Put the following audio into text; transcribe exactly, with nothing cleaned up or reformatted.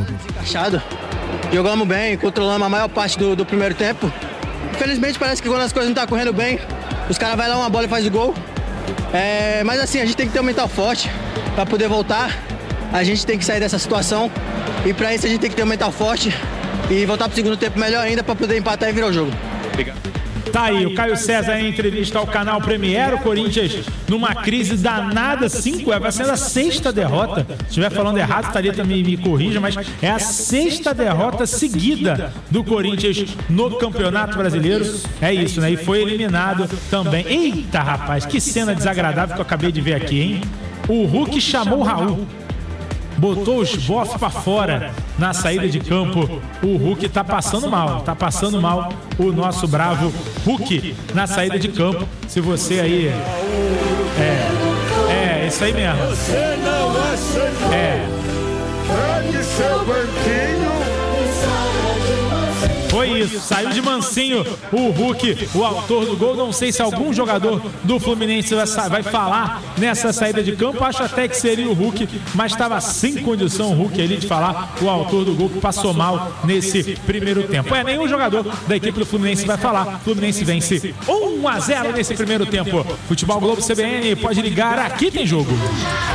jogo? Encaixado. Jogamos bem, controlamos a maior parte do, do primeiro tempo. Infelizmente parece que quando as coisas não estão correndo bem, os caras vão lá uma bola e faz o gol. É, mas assim, a gente tem que ter um mental forte para poder voltar. A gente tem que sair dessa situação e para isso a gente tem que ter um mental forte e voltar para o segundo tempo melhor ainda para poder empatar e virar o jogo. Obrigado. Tá aí, o Caio César em entrevista ao canal Premier. O Corinthians numa crise danada, cinco, vai sendo a sexta derrota. Se estiver falando errado, Thalita me, me corrija, mas é a sexta derrota seguida do Corinthians no Campeonato Brasileiro. É isso, né? E foi eliminado também. Eita, rapaz, que cena desagradável que eu acabei de ver aqui, hein? O Hulk chamou o Raul. Botou os bofs pra fora na saída de campo. O Hulk tá passando mal, tá passando mal o nosso bravo Hulk na saída de campo. Se você aí... É, é, isso aí mesmo. É. Foi isso, saiu de mansinho o Hulk, o autor do gol. Não sei se algum jogador do Fluminense vai, vai falar nessa saída de campo. Acho até que seria o Hulk, mas estava sem condição o Hulk ali de falar. O autor do gol que passou mal nesse primeiro tempo. É, nenhum jogador da equipe do Fluminense vai falar. Fluminense vence um a zero nesse primeiro tempo. Futebol Globo C B N, pode ligar, aqui tem jogo.